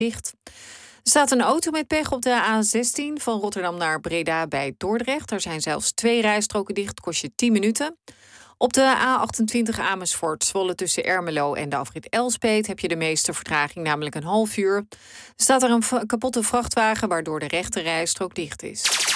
dicht. Er staat een auto met pech op de A16 van Rotterdam naar Breda bij Dordrecht. Er zijn zelfs 2 rijstroken dicht, kost je 10 minuten. Op de A28 Amersfoort-Zwolle tussen Ermelo en de afrit Elspeet heb je de meeste vertraging, namelijk een half uur. Er staat er een kapotte vrachtwagen waardoor de rechte rijstrook dicht is.